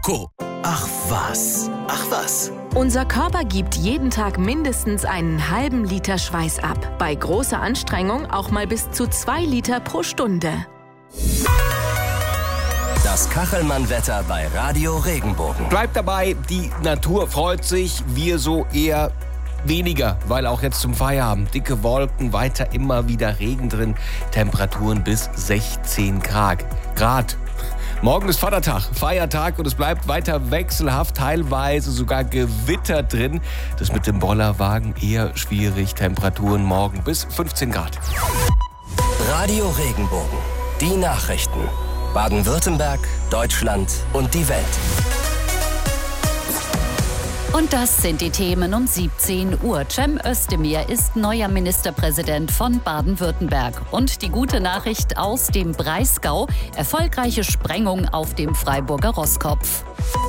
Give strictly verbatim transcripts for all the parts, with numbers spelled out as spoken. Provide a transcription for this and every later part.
Co. Ach was, ach was. Unser Körper gibt jeden Tag mindestens einen halben Liter Schweiß ab. Bei großer Anstrengung auch mal bis zu zwei Liter pro Stunde. Das Kachelmann-Wetter bei Radio Regenbogen. Bleibt dabei, die Natur freut sich, wir so eher weniger, weil auch jetzt zum Feierabend dicke Wolken, weiter immer wieder Regen drin, Temperaturen bis sechzehn Grad. Grad. Morgen ist Vatertag, Feiertag und es bleibt weiter wechselhaft, teilweise sogar Gewitter drin. Das mit dem Bollerwagen eher schwierig, Temperaturen morgen bis fünfzehn Grad. Radio Regenbogen, die Nachrichten. Baden-Württemberg, Deutschland und die Welt. Und das sind die Themen um siebzehn Uhr. Cem Özdemir ist neuer Ministerpräsident von Baden-Württemberg. Und die gute Nachricht aus dem Breisgau: erfolgreiche Sprengung auf dem Freiburger Roßkopf.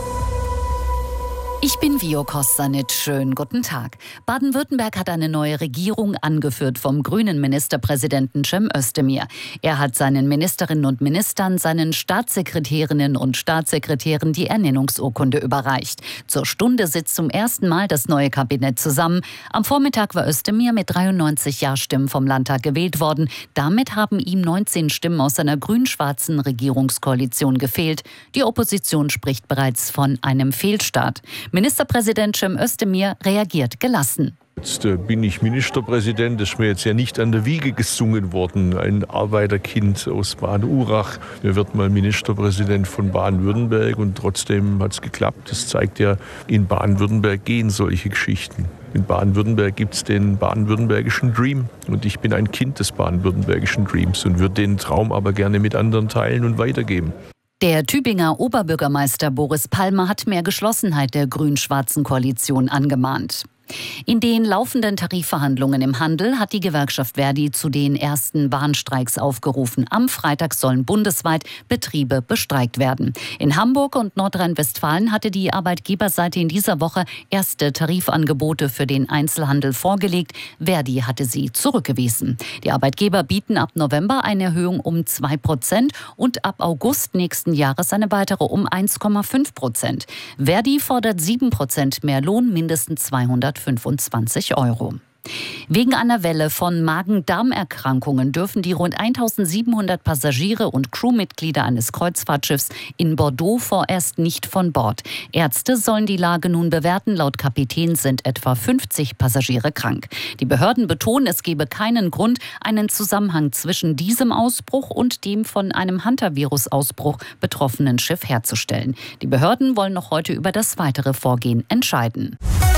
Ich bin Vio Kostanic. Schönen guten Tag. Baden-Württemberg hat eine neue Regierung, angeführt vom grünen Ministerpräsidenten Cem Özdemir. Er hat seinen Ministerinnen und Ministern, seinen Staatssekretärinnen und Staatssekretären die Ernennungsurkunde überreicht. Zur Stunde sitzt zum ersten Mal das neue Kabinett zusammen. Am Vormittag war Özdemir mit dreiundneunzig Ja-Stimmen vom Landtag gewählt worden. Damit haben ihm neunzehn Stimmen aus seiner grün-schwarzen Regierungskoalition gefehlt. Die Opposition spricht bereits von einem Fehlstart. Ministerpräsident Cem Özdemir reagiert gelassen. Jetzt äh, bin ich Ministerpräsident, das ist mir jetzt ja nicht an der Wiege gesungen worden. Ein Arbeiterkind aus Baden-Urach. Er wird mal Ministerpräsident von Baden-Württemberg und trotzdem hat es geklappt. Das zeigt ja, in Baden-Württemberg gehen solche Geschichten. In Baden-Württemberg gibt es den baden-württembergischen Dream und ich bin ein Kind des baden-württembergischen Dreams und würde den Traum aber gerne mit anderen teilen und weitergeben. Der Tübinger Oberbürgermeister Boris Palmer hat mehr Geschlossenheit der grün-schwarzen Koalition angemahnt. In den laufenden Tarifverhandlungen im Handel hat die Gewerkschaft Verdi zu den ersten Warnstreiks aufgerufen. Am Freitag sollen bundesweit Betriebe bestreikt werden. In Hamburg und Nordrhein-Westfalen hatte die Arbeitgeberseite in dieser Woche erste Tarifangebote für den Einzelhandel vorgelegt. Verdi hatte sie zurückgewiesen. Die Arbeitgeber bieten ab November eine Erhöhung um zwei Prozent und ab August nächsten Jahres eine weitere um eins Komma fünf Prozent. Verdi fordert sieben Prozent mehr Lohn, mindestens zweihundertfünfundzwanzig Euro. Wegen einer Welle von Magen-Darm-Erkrankungen dürfen die rund eintausendsiebenhundert Passagiere und Crewmitglieder eines Kreuzfahrtschiffs in Bordeaux vorerst nicht von Bord. Ärzte sollen die Lage nun bewerten. Laut Kapitän sind etwa fünfzig Passagiere krank. Die Behörden betonen, es gebe keinen Grund, einen Zusammenhang zwischen diesem Ausbruch und dem von einem Hantavirus-Ausbruch betroffenen Schiff herzustellen. Die Behörden wollen noch heute über das weitere Vorgehen entscheiden.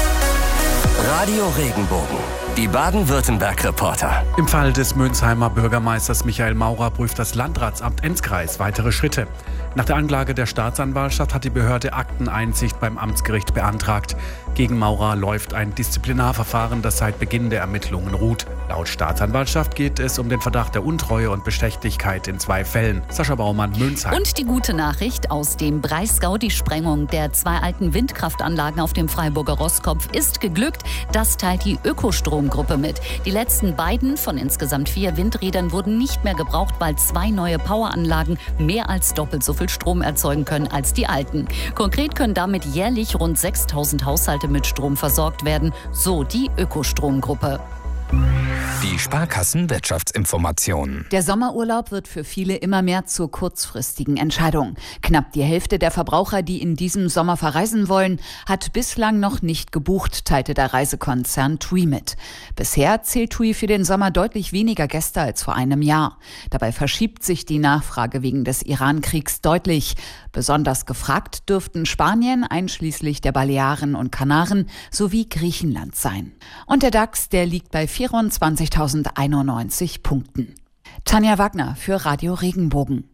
Radio Regenbogen, die Baden-Württemberg-Reporter. Im Fall des Mönsheimer Bürgermeisters Michael Maurer prüft das Landratsamt Enzkreis weitere Schritte. Nach der Anklage der Staatsanwaltschaft hat die Behörde Akteneinsicht beim Amtsgericht beantragt. Gegen Maurer läuft ein Disziplinarverfahren, das seit Beginn der Ermittlungen ruht. Laut Staatsanwaltschaft geht es um den Verdacht der Untreue und Bestechlichkeit in zwei Fällen. Sascha Baumann, Mönsheim. Und die gute Nachricht aus dem Breisgau: die Sprengung der zwei alten Windkraftanlagen auf dem Freiburger Roßkopf ist geglückt. Das teilt die Ökostromgruppe mit. Die letzten beiden von insgesamt vier Windrädern wurden nicht mehr gebraucht, weil zwei neue Poweranlagen mehr als doppelt so viel Strom erzeugen können als die alten. Konkret können damit jährlich rund sechstausend Haushalte mit Strom versorgt werden, so die Ökostromgruppe. Die Sparkassen-Wirtschaftsinformationen. Der Sommerurlaub wird für viele immer mehr zur kurzfristigen Entscheidung. Knapp die Hälfte der Verbraucher, die in diesem Sommer verreisen wollen, hat bislang noch nicht gebucht, teilte der Reisekonzern TUI mit. Bisher zählt TUI für den Sommer deutlich weniger Gäste als vor einem Jahr. Dabei verschiebt sich die Nachfrage wegen des Iran-Kriegs deutlich. Besonders gefragt dürften Spanien, einschließlich der Balearen und Kanaren, sowie Griechenland sein. Und der DAX, der liegt bei vierundzwanzigtausendeinundneunzig Punkten. Tanja Wagner für Radio Regenbogen.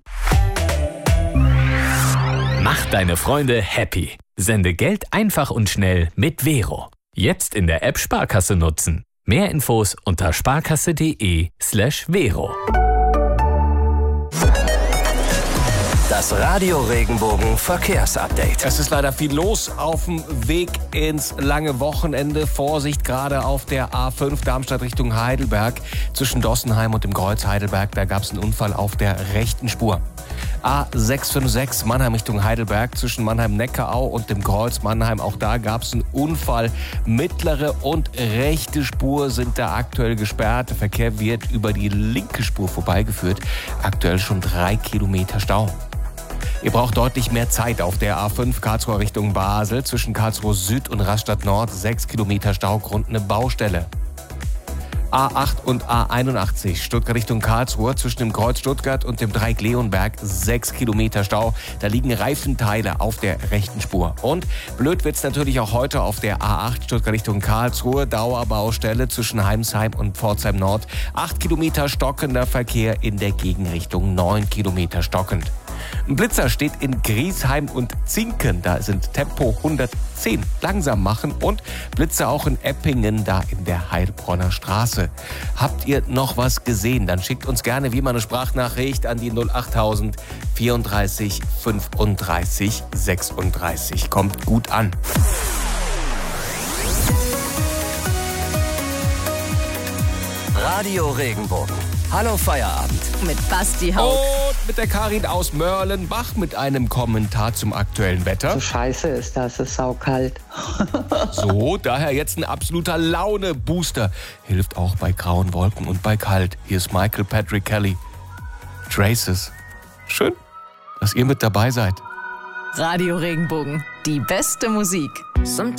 Mach deine Freunde happy. Sende Geld einfach und schnell mit Vero. Jetzt in der App Sparkasse nutzen. Mehr Infos unter sparkasse.de slash Vero. Das Radio Regenbogen Verkehrsupdate. Es ist leider viel los auf dem Weg ins lange Wochenende. Vorsicht gerade auf der A fünf Darmstadt Richtung Heidelberg. Zwischen Dossenheim und dem Kreuz Heidelberg, da gab es einen Unfall auf der rechten Spur. A sechs fünf sechs Mannheim Richtung Heidelberg zwischen Mannheim-Neckarau und dem Kreuz Mannheim. Auch da gab es einen Unfall. Mittlere und rechte Spur sind da aktuell gesperrt. Der Verkehr wird über die linke Spur vorbeigeführt. Aktuell schon drei Kilometer Stau. Ihr braucht deutlich mehr Zeit auf der A fünf Karlsruhe Richtung Basel. Zwischen Karlsruhe Süd und Rastatt Nord sechs Kilometer Staugrund, eine Baustelle. A acht und A einundachtzig Stuttgart Richtung Karlsruhe zwischen dem Kreuz Stuttgart und dem Dreieck Leonberg sechs Kilometer Stau. Da liegen Reifenteile auf der rechten Spur. Und blöd wird's natürlich auch heute auf der A acht Stuttgart Richtung Karlsruhe. Dauerbaustelle zwischen Heimsheim und Pforzheim Nord. acht Kilometer stockender Verkehr in der Gegenrichtung, neun Kilometer stockend. Ein Blitzer steht in Griesheim und Zinken. Da sind Tempo hundertzehn. Langsam machen. Und Blitzer auch in Eppingen, da in der Heilbronner Straße. Habt ihr noch was gesehen? Dann schickt uns gerne wie immer eine Sprachnachricht an die null achttausend vierunddreißig fünfunddreißig sechsunddreißig. Kommt gut an. Radio Regenbogen. Hallo Feierabend. Mit Basti Haug. Und mit der Karin aus Mörlenbach mit einem Kommentar zum aktuellen Wetter. So scheiße ist das, es ist saukalt. So, daher jetzt ein absoluter Laune-Booster. Hilft auch bei grauen Wolken und bei kalt. Hier ist Michael Patrick Kelly. Traces. Schön, dass ihr mit dabei seid. Radio Regenbogen. Die beste Musik. Sometimes